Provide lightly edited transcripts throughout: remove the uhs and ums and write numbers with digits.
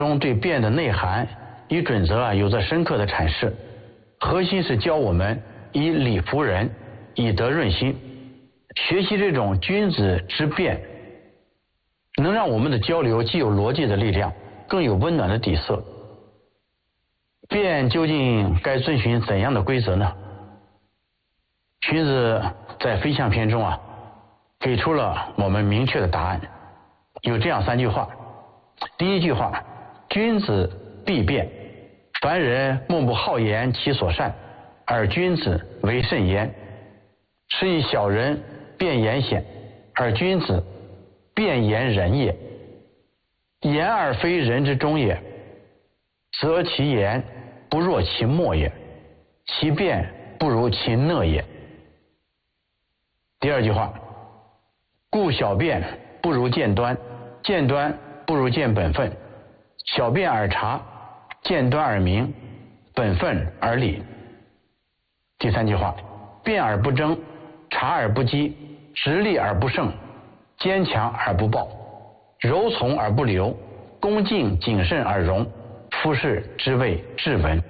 中对辩的内涵与准则有着深刻的阐释，核心是教我们以理服人，以德润心。学习这种君子之辩，能让我们的交流既有逻辑的力量，更有温暖的底色。辩究竟该遵循怎样的规则呢？荀子在《非象篇》中给出了我们明确的答案，有这样3句话。第一句话，君子必辩，凡人莫不好言其所善，而君子为甚焉。是以小人辩言险，而君子辩言仁也。言而非人之中也，则其言不若其默也，其辩不如其讷也。第二句话，故小辩不如见端，见端不如见本分。小辩而察，见端而明，本分而理。第三句话，辩而不争，察而不激，直力而不胜，坚强而不暴，柔从而不流，恭敬谨慎而容，夫士之谓质文。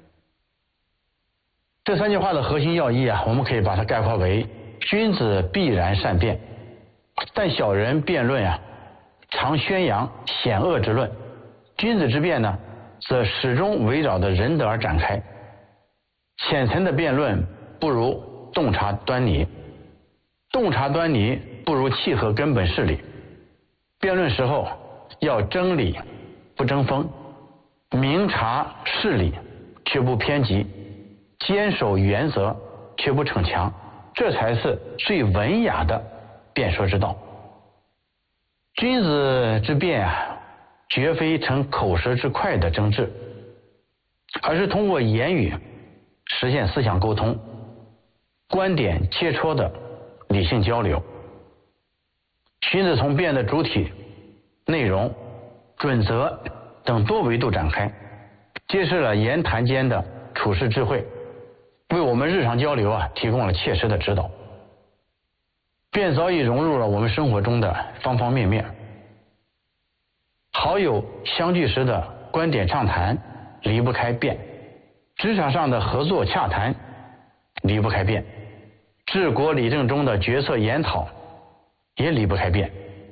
这3句话的核心要义我们可以把它概括为：君子必然善辩，但小人辩论常宣扬险恶之论；君子之辩呢，则始终围绕着仁德而展开。浅层的辩论不如洞察端倪，洞察端倪不如契合根本事理。辩论时候要争理不争锋，明察事理却不偏激，坚守原则却不逞强，这才是最文雅的辩说之道。君子之辩绝非逞口舌之快的争执，而是通过言语实现思想沟通，观点切磋的理性交流。荀子从辩的主体、内容、准则等多维度展开，揭示了言谈间的处世智慧，为我们日常交流提供了切实的指导。辩早已融入了我们生活中的方方面面。好友相聚时的观点畅谈离不开辩，职场上的合作洽谈离不开辩，治国理政中的决策研讨也离不开辩。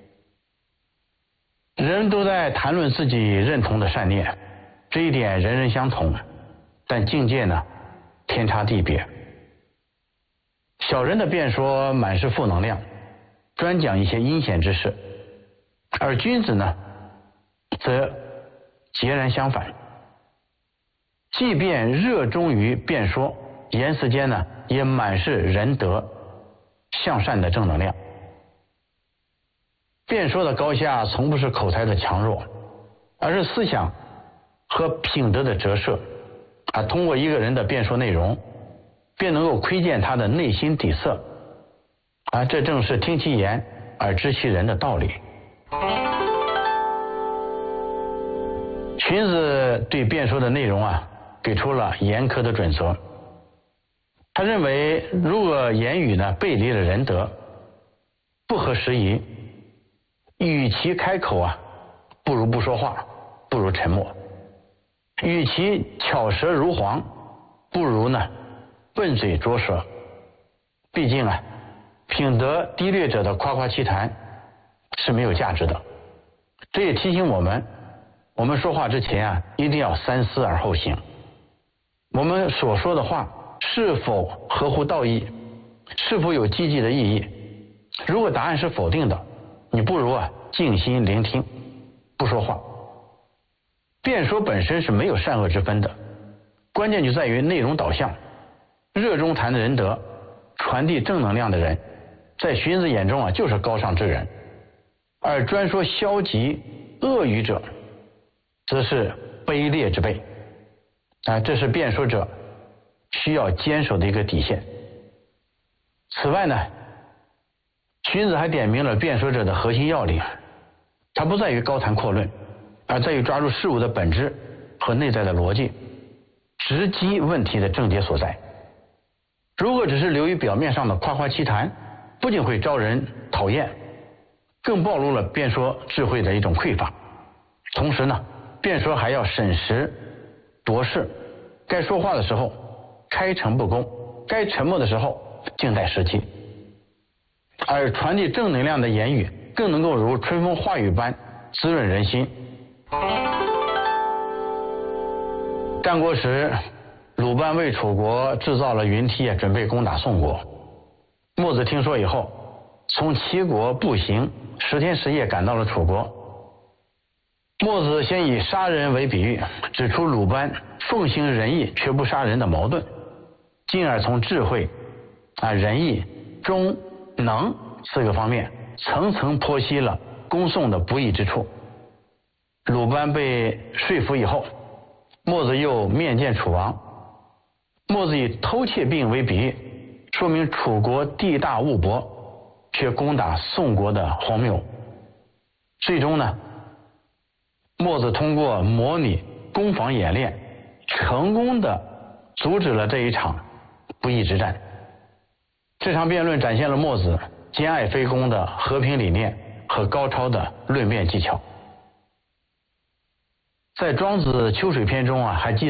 人都在谈论自己认同的善念，这一点人人相同，但境界呢，天差地别。小人的辩说满是负能量，专讲一些阴险之事，而君子呢，则截然相反。即便热衷于辩说，言辞间呢，也满是仁德向善的正能量。辩说的高下从不是口才的强弱，而是思想和品德的折射。通过一个人的辩说内容，便能够窥见他的内心底色。这正是听其言而知其人的道理。荀子对辩说的内容给出了严苛的准则。他认为，如果言语呢背离了仁德，不合时宜，与其开口不如不说话，不如沉默；与其巧舌如簧，不如呢笨嘴拙舌。毕竟品德低劣者的夸夸其谈是没有价值的。这也提醒我们说话之前一定要三思而后行。我们所说的话是否合乎道义，是否有积极的意义？如果答案是否定的，你不如静心聆听，不说话。辩说本身是没有善恶之分的，关键就在于内容导向。热衷谈仁德、传递正能量的人，在荀子眼中就是高尚之人，而专说消极恶语者，则是卑劣之辈。这是辩说者需要坚守的一个底线。此外呢，荀子还点明了辩说者的核心要领，它不在于高谈阔论，而在于抓住事物的本质和内在的逻辑，直击问题的症结所在。如果只是流于表面上的夸夸其谈，不仅会招人讨厌，更暴露了辩说智慧的一种匮乏，同时呢， 辩说还要审时度势，该说话的时候开诚布公，该沉默的时候静待时机。而传递正能量的言语更能够如春风化雨般滋润人心。战国时，鲁班为楚国制造了云梯，准备攻打宋国。墨子听说以后，从齐国步行10天10夜赶到了楚国。墨子先以杀人为比喻，指出鲁班奉行仁义却不杀人的矛盾，进而从智慧、仁义、忠、能4个方面层层剖析了攻宋的不义之处。鲁班被说服以后，墨子又面见楚王。墨子以偷窃病为比喻，说明楚国地大物博却攻打宋国的荒谬。最终呢，墨子通过模拟攻防演练，成功的阻止了这一场不义之战。这场辩论展现了墨子兼爱非攻的和平理念和高超的论辩技巧。在庄子秋水篇中还记